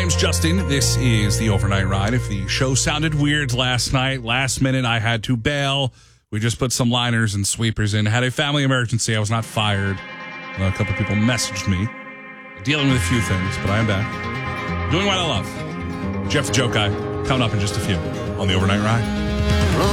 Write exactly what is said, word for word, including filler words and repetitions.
name's Justin. This is the Overnight Ride. If the show sounded weird last night, last minute I had to bail. We just put some liners and sweepers in. Had a family emergency. I was not fired. A couple people messaged me. Dealing with a few things, but I am back. Doing what I love. Jeff the Joke Guy coming up in just a few on the Overnight Ride.